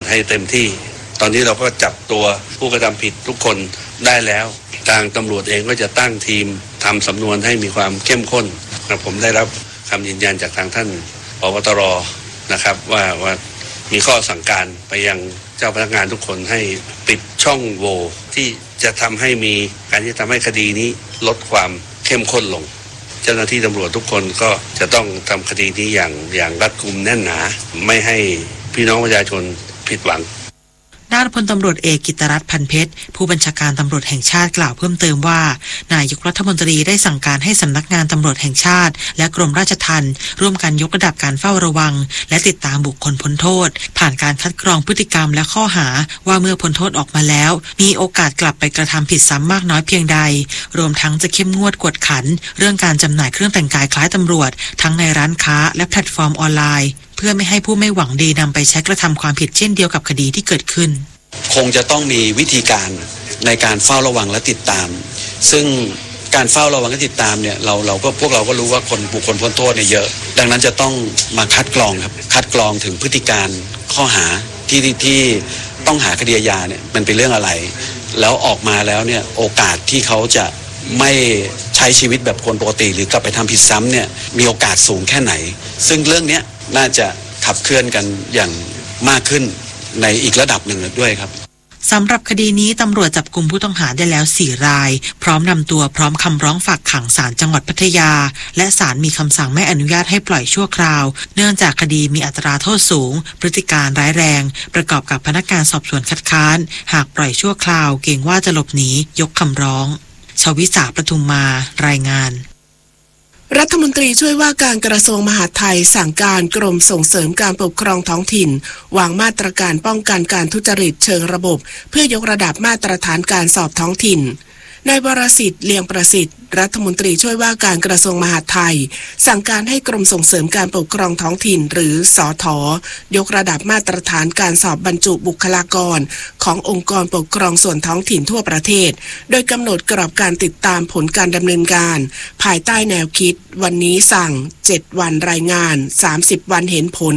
ให้เต็มที่ตอนนี้เราก็จับตัวผู้กระทำผิดทุกคนได้แล้วทางตำรวจเองก็จะตั้งทีมทำสำนวนให้มีความเข้มข้นผมได้รับคำยืนยันจากทางท่านผบ.ตร.นะครับว่ามีข้อสั่งการไปยังเจ้าพนักงานทุกคนให้ปิดช่องโหว่ที่จะทำให้มีการที่ทำให้คดีนี้ลดความเข้มข้นลงเจ้าหน้าที่ตำรวจทุกคนก็จะต้องทำคดีนี้อย่างรัดกุมแน่นหนาไม่ให้พี่น้องประชาชนผิดหวังด้านพลตำรวจเอกกิตติรัตน์พันเพชรผู้บัญชาการตำรวจแห่งชาติกล่าวเพิ่มเติมว่านายกรัฐมนตรีได้สั่งการให้สำนักงานตำรวจแห่งชาติและกรมราชทัณฑ์ร่วมกันยกระดับการเฝ้าระวังและติดตามบุคคลพ้นโทษผ่านการคัดกรองพฤติกรรมและข้อหาว่าเมื่อพ้นโทษออกมาแล้วมีโอกาสกลับไปกระทำผิดซ้ำมากน้อยเพียงใดรวมทั้งจะเข้มงวดกวดขันเรื่องการจำหน่ายเครื่องแต่งกายคล้ายตำรวจทั้งในร้านค้าและแพลตฟอร์มออนไลน์เพื่อไม่ให้ผู้ไม่หวังดีนำไปใช้กระทำความผิดเช่นเดียวกับคดีที่เกิดขึ้นคงจะต้องมีวิธีการในการเฝ้าระวังและติดตามซึ่งการเฝ้าระวังและติดตามเนี่ยพวกเราก็รู้ว่าบุคคลพ้นโทษเนี่ยเยอะดังนั้นจะต้องมาคัดกรองครับคัดกรองถึงพฤติการข้อหาที่ต้องหาคดีอาญาเนี่ยมันเป็นเรื่องอะไรแล้วออกมาแล้วเนี่ยโอกาสที่เขาจะไม่ใช้ชีวิตแบบคนปกติหรือกลับไปทำผิดซ้ำเนี่ยมีโอกาสสูงแค่ไหนซึ่งเรื่องนี้น่าจะขับเคลื่อนกันอย่างมากขึ้นในอีกระดับหนึ่งด้วยครับสำหรับคดีนี้ตำรวจจับกุมผู้ต้องหาได้แล้ว4รายพร้อมนำตัวพร้อมคำร้องฝากขังศาลจังหวัดพัทยาและศาลมีคำสั่งไม่อนุญาตให้ปล่อยชั่วคราวเนื่องจากคดีมีอัตราโทษสูงพฤติการร้ายแรงประกอบกับพนักงานสอบสวนคัดค้านหากปล่อยชั่วคราวเกรงว่าจะหลบหนียกคำร้องชวิสาประทุมมารายงานรัฐมนตรีช่วยว่าการกระทรวงมหาดไทยสั่งการกรมส่งเสริมการปกครองท้องถิ่นวางมาตรการป้องกันการทุจริตเชิงระบบเพื่อยกระดับมาตรฐานการสอบท้องถิ่นนายวรสิทธิ์เลียงประสิทธิ์รัฐมนตรีช่วยว่าการกระทรวงมหาดไทยสั่งการให้กรมส่งเสริมการปกครองท้องถิ่นหรือสท.ยกระดับมาตรฐานการสอบบรรจุบุคลากรขององค์กรปกครองส่วนท้องถิ่นทั่วประเทศโดยกำหนดกรอบการติดตามผลการดำเนินการภายใต้แนวคิดวันนี้สั่ง7วันรายงาน30วันเห็นผล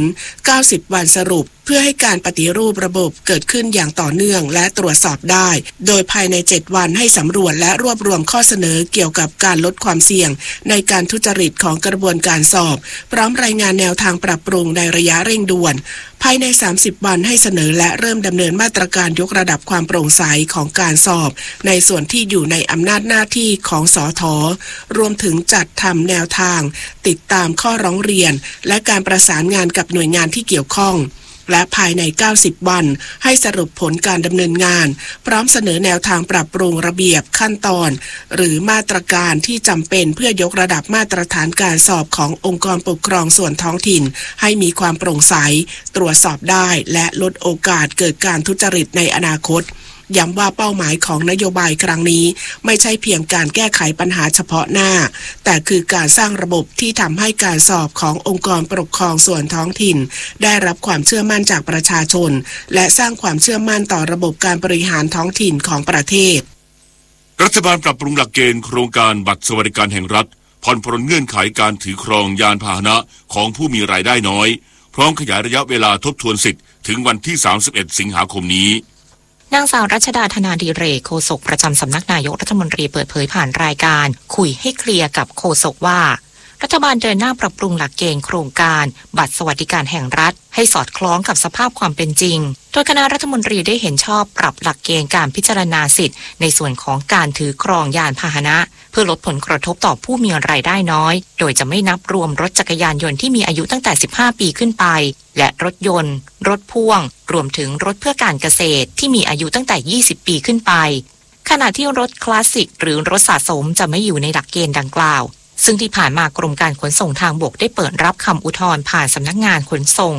90วันสรุปเพื่อให้การปฏิรูประบบเกิดขึ้นอย่างต่อเนื่องและตรวจสอบได้โดยภายใน7วันให้สำรวจและรวบรวมข้อเสนอเกี่ยวกับการลดความเสี่ยงในการทุจริตของกระบวนการสอบพร้อมรายงานแนวทางปรับปรุงในระยะเร่งด่วนภายใน30วันให้เสนอและเริ่มดำเนินมาตรการยกระดับความโปร่งใสของการสอบในส่วนที่อยู่ในอำนาจหน้าที่ของสท.รวมถึงจัดทำแนวทางติดตามข้อร้องเรียนและการประสานงานกับหน่วยงานที่เกี่ยวข้องและภายใน90วันให้สรุปผลการดำเนินงานพร้อมเสนอแนวทางปรับปรุงระเบียบขั้นตอนหรือมาตรการที่จำเป็นเพื่อยกระดับมาตรฐานการสอบขององค์กรปกครองส่วนท้องถิ่นให้มีความโปร่งใสตรวจสอบได้และลดโอกาสเกิดการทุจริตในอนาคตย้ำว่าเป้าหมายของนโยบายครั้งนี้ไม่ใช่เพียงการแก้ไขปัญหาเฉพาะหน้าแต่คือการสร้างระบบที่ทำให้การสอบขององค์กรปกครองส่วนท้องถิ่นได้รับความเชื่อมั่นจากประชาชนและสร้างความเชื่อมั่นต่อระบบการบริหารท้องถิ่นของประเทศรัฐบาลปรับปรุงหลักเกณฑ์โครงการบัตรสวัสดิการแห่งรัฐผ่อนปรนเงื่อนไขการถือครองยานพาหนะของผู้มีรายได้น้อยพร้อมขยายระยะเวลาทบทวนสิทธิ์ถึงวันที่31สิงหาคมนี้นางสาวรัชดาธนาดิเรกโฆษกประจำสำนักนายกรัฐมนตรีเปิดเผยผ่านรายการคุยให้เคลียร์กับโฆษกว่ารัฐบาลเดินหน้าปรับปรุงหลักเกณฑ์โครงการบัตรสวัสดิการแห่งรัฐให้สอดคล้องกับสภาพความเป็นจริงโดยคณะรัฐมนตรีได้เห็นชอบปรับหลักเกณฑ์การพิจารณาสิทธิ์ในส่วนของการถือครองยานพาหนะเพื่อลดผลกระทบต่อผู้มีรายได้น้อยโดยจะไม่นับรวมรถจักรยานยนต์ที่มีอายุตั้งแต่15ปีขึ้นไปและรถยนต์รถพ่วงรวมถึงรถเพื่อการเกษตรที่มีอายุตั้งแต่20ปีขึ้นไปขณะที่รถคลาสสิกหรือรถสะสมจะไม่อยู่ในหลักเกณฑ์ดังกล่าวซึ่งที่ผ่านมากรมการขนส่งทางบกได้เปิดรับคำอุทธรณ์ผ่านสำนักงานขนส่ง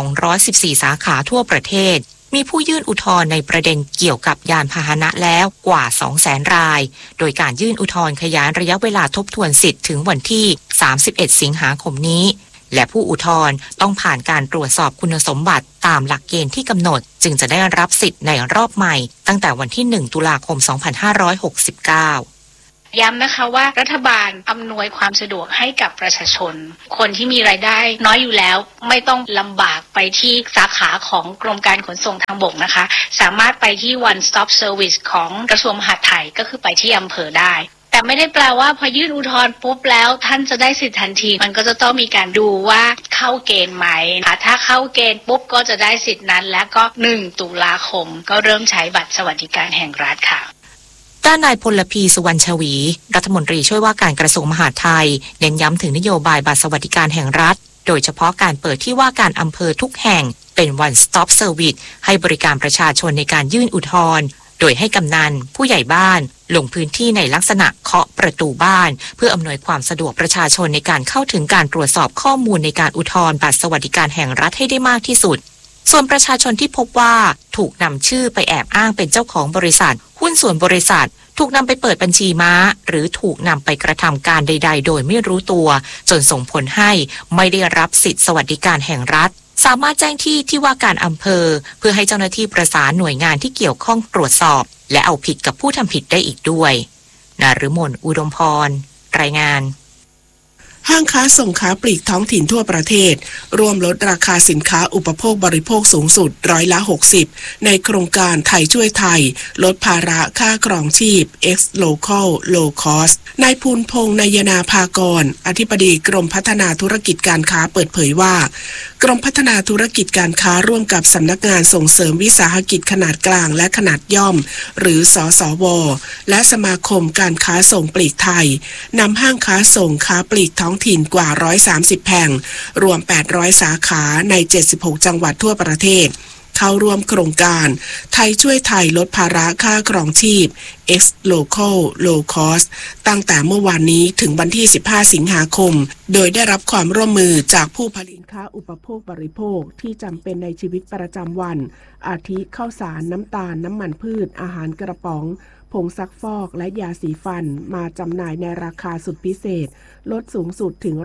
214สาขาทั่วประเทศมีผู้ยื่นอุทธรณ์ในประเด็นเกี่ยวกับยานพาหนะแล้วกว่า 200,000 รายโดยการยื่นอุทธรณ์ขยายระยะเวลาทบทวนสิทธิ์ถึงวันที่31สิงหาคมนี้และผู้อุทธรณ์ต้องผ่านการตรวจสอบคุณสมบัติตามหลักเกณฑ์ที่กำหนดจึงจะได้รับสิทธิ์ในรอบใหม่ตั้งแต่วันที่1ตุลาคม2569 ย้ำนะคะว่ารัฐบาลอำนวยความสะดวกให้กับประชาชนคนที่มีรายได้น้อยอยู่แล้วไม่ต้องลำบากไปที่สาขาของกรมการขนส่งทางบกนะคะสามารถไปที่ One Stop Service ของกระทรวงมหาดไทยก็คือไปที่อำเภอได้แต่ไม่ได้แปลว่าพอยื่นอุทธรณ์ปุ๊บแล้วท่านจะได้สิทธิ์ทันทีมันก็จะต้องมีการดูว่าเข้าเกณฑ์ไหมถ้าเข้าเกณฑ์ปุ๊บก็จะได้สิทธินั้นและก็1 ตุลาคมก็เริ่มใช้บัตรสวัสดิการแห่งรัฐค่ะด้านนายพลพีสุวรรณชวีรัฐมนตรีช่วยว่าการกระทรวงมหาดไทยเน้นย้ำถึงนโยบายบัตรสวัสดิการแห่งรัฐโดยเฉพาะการเปิดที่ว่าการอำเภอทุกแห่งเป็น One Stop Service ให้บริการประชาชนในการยื่นอุทธรณ์โดยให้กำนันผู้ใหญ่บ้านลงพื้นที่ในลักษณะเคาะประตูบ้านเพื่ออำนวยความสะดวกประชาชนในการเข้าถึงการตรวจสอบข้อมูลในการอุทธรณ์บัตรสวัสดิการแห่งรัฐให้ได้มากที่สุดส่วนประชาชนที่พบว่าถูกนำชื่อไปแอบอ้างเป็นเจ้าของบริษัทหุ้นส่วนบริษัทถูกนำไปเปิดบัญชีม้าหรือถูกนำไปกระทำการใดๆโดยไม่รู้ตัวจนส่งผลให้ไม่ได้รับสิทธิสวัสดิการแห่งรัฐสามารถแจ้งที่ว่าการอำเภอเพื่อให้เจ้าหน้าที่ประสานหน่วยงานที่เกี่ยวข้องตรวจสอบและเอาผิดกับผู้ทำผิดได้อีกด้วยนฤมลอุดมพรรายงานห้างค้าส่งค้าปลีกท้องถิ่นทั่วประเทศร่วมลดราคาสินค้าอุปโภคบริโภคสูงสุด60%ในโครงการไทยช่วยไทยลดภาระค่าครองชีพ X Local Low Cost นายภูลพงษ์นายนาภากรอธิบดีกรมพัฒนาธุรกิจการค้าเปิดเผยว่ากรมพัฒนาธุรกิจการค้าร่วมกับสำนักงานส่งเสริมวิสาหกิจขนาดกลางและขนาดย่อมหรือสสวและสมาคมการค้าส่งปลีกไทยนำห้างค้าส่งค้าปลีกท้องถิ่นกว่า130แห่งรวม800สาขาใน76จังหวัดทั่วประเทศเข้าร่วมโครงการไทยช่วยไทยลดภาระค่าครองชีพ X Local Low Cost ตั้งแต่เมื่อวานนี้ถึงวันที่15สิงหาคมโดยได้รับความร่วมมือจากผู้ผลิตค้าอุปโภคบริโภคที่จำเป็นในชีวิตประจำวันอาทิข้าวสารน้ำตาลน้ำมันพืชอาหารกระป๋องผงซักฟอกและยาสีฟันมาจำหน่ายในราคาสุดพิเศษลดสูงสุดถึง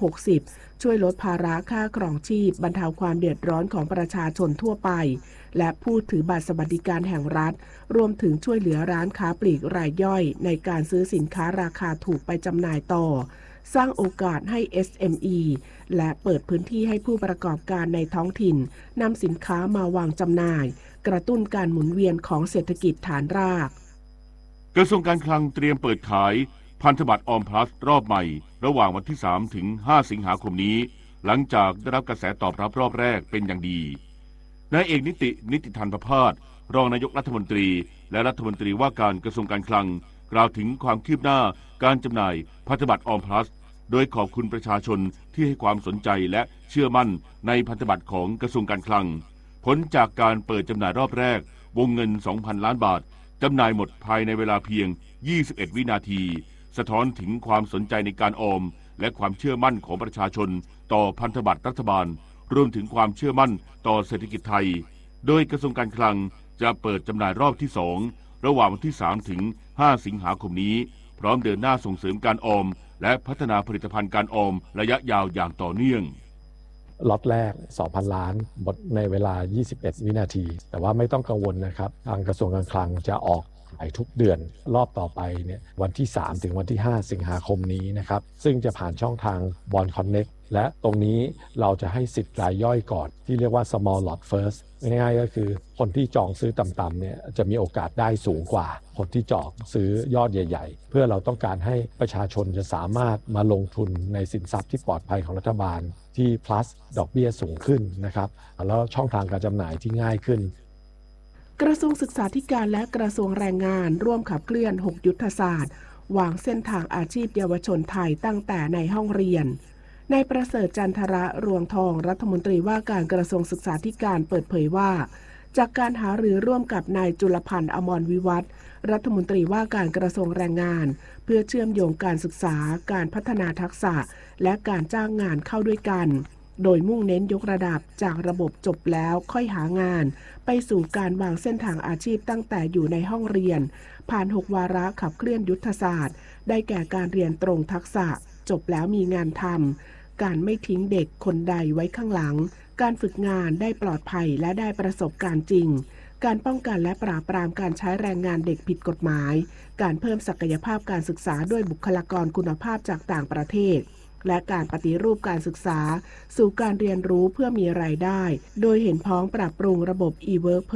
60%ช่วยลดภาระค่าครองชีพบรรเทาความเดือดร้อนของประชาชนทั่วไปและผู้ถือบัตรสวัสดิการแห่งรัฐรวมถึงช่วยเหลือร้านค้าปลีกรายย่อยในการซื้อสินค้าราคาถูกไปจำหน่ายต่อสร้างโอกาสให้ SME และเปิดพื้นที่ให้ผู้ประกอบการในท้องถิ่นนำสินค้ามาวางจำหน่ายกระตุ้นการหมุนเวียนของเศรษฐกิจฐานรากกระทรวงการคลังเตรียมเปิดขายพันธบัตรออมพลัสรอบใหม่ระหว่างวันที่3ถึง5สิงหาคมนี้หลังจากได้รับกระแสตอบรับรอบแรกเป็นอย่างดีนายเอกนิติธรรมภาสรองนายกรัฐมนตรีและรัฐมนตรีว่าการกระทรวงการคลังกล่าวถึงความคืบหน้าการจำหน่ายพันธบัตรออมพลัสโดยขอบคุณประชาชนที่ให้ความสนใจและเชื่อมั่นในพันธบัตรของกระทรวงการคลังผลจากการเปิดจำหน่ายรอบแรกวงเงิน 2,000 ล้านบาทจำหน่ายหมดภายในเวลาเพียง21วินาทีสะท้อนถึงความสนใจในการออมและความเชื่อมั่นของประชาชนต่อพันธบัตรรัฐบาลรวมถึงความเชื่อมั่นต่อเศรษฐกิจไทยโดยกระทรวงการคลังจะเปิดจำหน่ายรอบที่2ระหว่างวันที่3ถึง5สิงหาคมนี้พร้อมเดินหน้าส่งเสริมการออมและพัฒนาผลิตภัณฑ์การออมระยะยาวอย่างต่อเนื่องล็อตแรก 2,000 ล้านหมดในเวลา21วินาทีแต่ว่าไม่ต้องกังวลนะครับทางกระทรวงการคลังจะออกขายทุกเดือนรอบต่อไปเนี่ยวันที่3ถึงวันที่5สิงหาคมนี้นะครับซึ่งจะผ่านช่องทาง Bond Connect และตรงนี้เราจะให้สิทธิ์รายย่อยก่อนที่เรียกว่า small lot first ง่ายๆก็คือคนที่จองซื้อต่ำๆเนี่ยจะมีโอกาสได้สูงกว่าคนที่จองซื้อยอดใหญ่ๆเพื่อเราต้องการให้ประชาชนจะสามารถมาลงทุนในสินทรัพย์ที่ปลอดภัยของรัฐบาลที่ plus ดอกเบี้ยสูงขึ้นนะครับแล้วช่องทางการจำหน่ายที่ง่ายขึ้นกระทรวงศึกษาธิการและกระทรวงแรงงานร่วมขับเคลื่อน6ยุทธศาสตร์วางเส้นทางอาชีพเยาวชนไทยตั้งแต่ในห้องเรียนนายประเสริฐจันทระรวงทองรัฐมนตรีว่าการกระทรวงศึกษาธิการเปิดเผยว่าจากการหารือร่วมกับนายจุลพันธ์อมรวิวัฒน์รัฐมนตรีว่าการกระทรวงแรงงานเพื่อเชื่อมโยงการศึกษาการพัฒนาทักษะและการจ้างงานเข้าด้วยกันโดยมุ่งเน้นยกระดับจากระบบจบแล้วค่อยหางานไปสู่การวางเส้นทางอาชีพตั้งแต่อยู่ในห้องเรียนผ่าน6วาระขับเคลื่อนยุทธศาสตร์ได้แก่การเรียนตรงทักษะจบแล้วมีงานทำการไม่ทิ้งเด็กคนใดไว้ข้างหลังการฝึกงานได้ปลอดภัยและได้ประสบการณ์จริงการป้องกันและปราบปรามการใช้แรงงานเด็กผิดกฎหมายการเพิ่มศักยภาพการศึกษาด้วยบุคลากรคุณภาพจากต่างประเทศและการปฏิรูปการศึกษาสู่การเรียนรู้เพื่อมีรายได้โดยเห็นพ้องปรับปรุงระบบ e-work